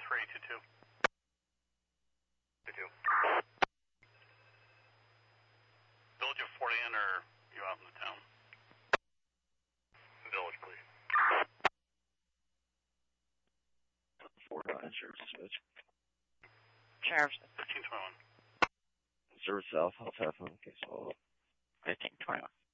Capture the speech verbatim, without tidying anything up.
three two two. two two. Village of Fort Ann, or you out in the town? Village, please. Fort Ann, Sheriff Smith. Sheriff's fifteen twenty-one. Service South, I'll have one case follow up. fifteen twenty-one.